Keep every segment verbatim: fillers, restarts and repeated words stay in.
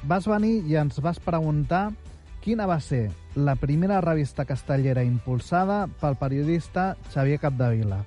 vas venir i ens vas preguntar quina va ser la primera revista castellera impulsada pel periodista Xavier Capdevila.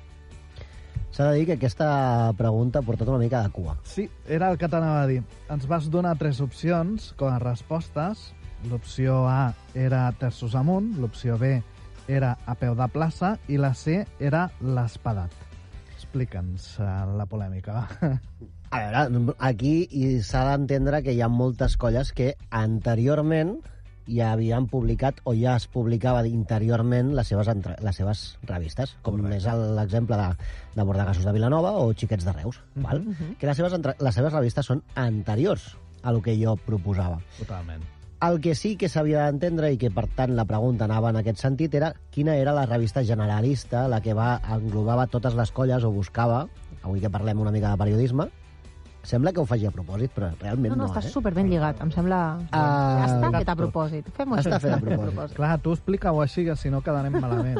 S'ha de dir que aquesta pregunta ha portat una mica de cua. Sí, era el que t'anava a dir. Ens vas donar tres opcions com a respostes. L'opció A era Terços amunt, l'opció B era A peu de plaça i la C era l'Espadat. Explica'ns uh, la polèmica. A veure, aquí s'ha d'entendre que hi ha moltes colles que anteriorment ja havien publicat o ja es publicava interiorment les seves, entre, les seves revistes, com Correcte. És l'exemple de, de Bordegassos de Vilanova o Xiquets de Reus, uh -huh, val? Uh -huh. que les seves, entre, les seves revistes són anteriors a lo que jo proposava. Totalment. El que sí que s'havia d'entendre i que, per tant, la pregunta anava en aquest sentit era quina era la revista generalista, la que va englobava totes les colles o buscava, avui que parlem una mica de periodisme. Sembla que ho faci a propòsit, però realment no, no, no està eh? superben lligat, em sembla... Uh, està fet a propòsit. Fem-ho està fet a propòsit. propòsit. Clar, tu explica-ho així, que si no quedarem malament.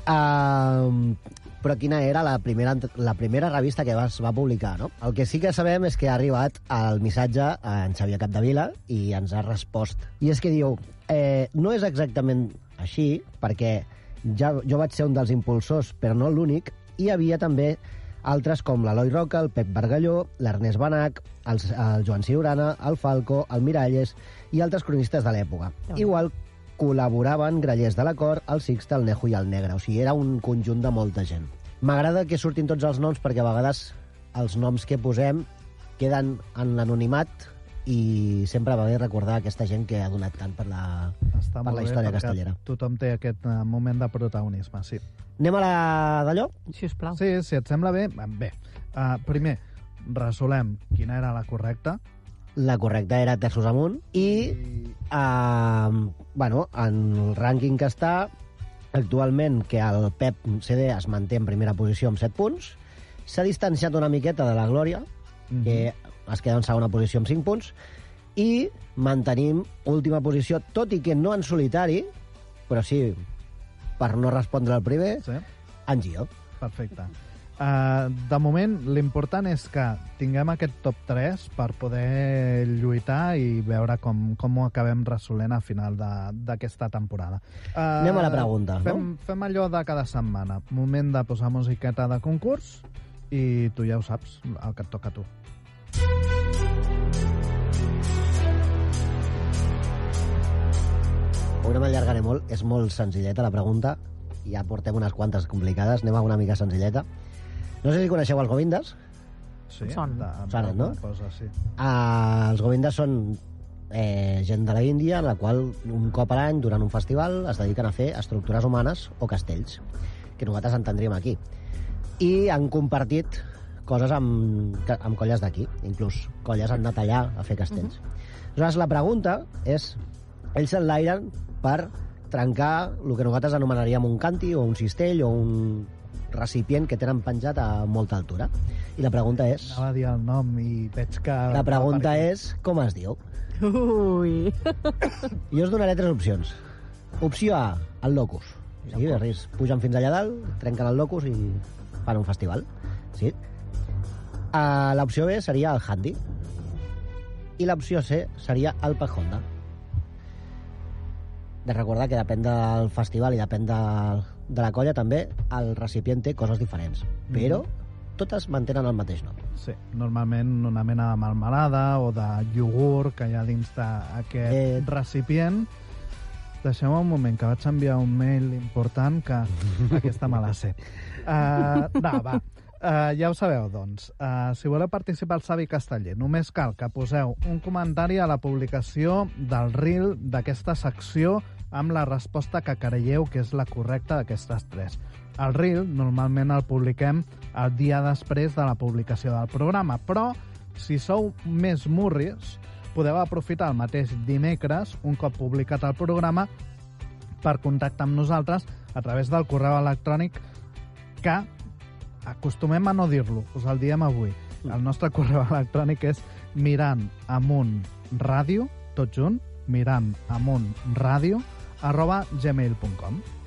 Uh, però quina era la primera, la primera revista que es va publicar, no? El que sí que sabem és que ha arribat el missatge a en Xavier Capdevila i ens ha respost. I és que diu, eh, no és exactament així, perquè ja, jo vaig ser un dels impulsors, però no l'únic, i hi havia també altres com l'Eloi Roca, el Pep Bargalló, l'Ernest Benach, el, el Joan Ciurana, el Falco, el Miralles i altres cronistes de l'època. Igual col·laboraven Grallers de la Cor, el Sixte, el Nejo i el Negre. O sigui, era un conjunt de molta gent. M'agrada que surtin tots els noms perquè a vegades els noms que posem queden en l'anonimat i sempre va bé recordar aquesta gent que ha donat tant per la, Està per la història castellera. Tothom té aquest uh, moment de protagonisme, sí. Anem a la d'allò? Sisplau. Sí, si et sembla bé, bé. Uh, primer, resolem quina era la correcta. La correcta era Terços amunt i, uh, bueno, en el rànquing que està, actualment, que el Pep C D es manté en primera posició amb set punts, s'ha distanciat una miqueta de la Glòria, mm-hmm. que es queda en segona posició amb cinc punts, i mantenim última posició, tot i que no en solitari, però sí, per no respondre al primer, sí. En Gio. Perfecte. Uh, de moment, l'important és que tinguem aquest top tres per poder lluitar i veure com, com ho acabem resolent a final d'aquesta temporada. Uh, Anem a la pregunta, fem, no? Fem allò de cada setmana. Moment de posar musiqueta de concurs i tu ja ho saps, el que et toca a tu. Avui no m'allargaré molt, és molt senzilleta la pregunta, ja portem unes quantes complicades, anem a una mica senzilleta. No sé si coneixeu els Govindes. Sí, són. De, Sonen, no? Cosa, sí. Uh, els Govindes són eh, gent de la Índia, en la qual un cop a l'any, durant un festival, es dediquen a fer estructures humanes o castells, que nosaltres entendríem aquí. I han compartit coses amb, amb colles d'aquí, inclús colles han anat allà a fer castells. Uh-huh. Aleshores, la pregunta és, ells s'enlairen per trencar el que nosaltres anomenaríem un canti o un cistell o un recipient que tenen penjat a molta altura. I la pregunta és... Anava a dir el nom i veig que... La pregunta és, com es diu? Ui! Jo us donaré tres opcions. Opció A, el locus. Sí, res, pugen fins allà dalt, trenquen el locus i fan un festival. Sí. Uh, l'opció B seria el handi. I l'opció C seria el Pac Honda. De recordar que depèn del festival i depèn de, de la colla també, el recipient té coses diferents. Però mm-hmm. totes mantenen el mateix nom. Sí, normalment una mena de melmelada o de iogurt que hi ha dins d'aquest eh... recipient. Deixeu-me un moment, que vaig enviar un mail important que aquesta me la sé. Uh, no, va. Uh, ja ho sabeu, doncs. Uh, si voleu participar al Savi Casteller, només cal que poseu un comentari a la publicació del reel d'aquesta secció amb la resposta que creieu que és la correcta d'aquestes tres. El reel normalment el publiquem el dia després de la publicació del programa, però si sou més murris, podeu aprofitar el mateix dimecres, un cop publicat el programa, per contactar amb nosaltres a través del correu electrònic que acostumem a no dir-lo, us el diem avui. El nostre correu electrònic és mirantamuntradio, tot junt, mirantamuntradio, arroba gmail punt com.